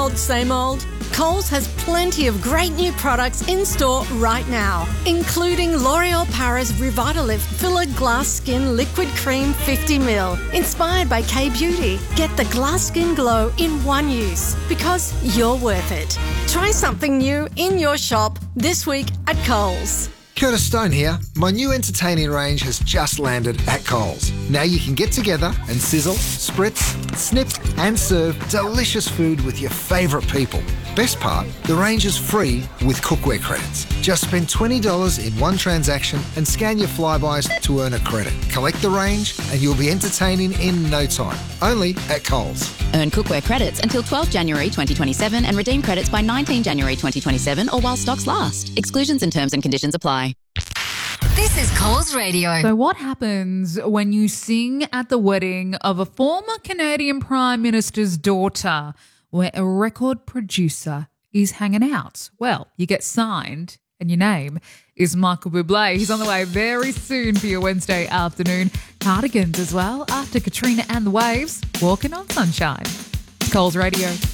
Old, same old? Coles has plenty of great new products in store right now, including L'Oreal Paris Revitalift Filler Glass Skin Liquid Cream 50ml, inspired by K-Beauty. Get the glass skin glow in one use, because you're worth it. Try something new in your shop this week at Coles. Curtis Stone here. My new entertaining range has just landed at Coles. Now you can get together and sizzle, spritz, snip and serve delicious food with your favourite people. Best part, the range is free with cookware credits. Just spend $20 in one transaction and scan your Flybys to earn a credit. Collect the range and you'll be entertaining in no time. Only at Coles. Earn cookware credits until 12 January 2027 and redeem credits by 19 January 2027 or while stocks last. Exclusions and terms and conditions apply. This is Coles Radio. So what happens when you sing at the wedding of a former Canadian Prime Minister's daughter where a record producer is hanging out? Well, you get signed and your name is Michael Bublé. He's on the way very soon for your Wednesday afternoon. Cardigans as well after Katrina and the Waves. Walking on Sunshine. It's Coles Radio.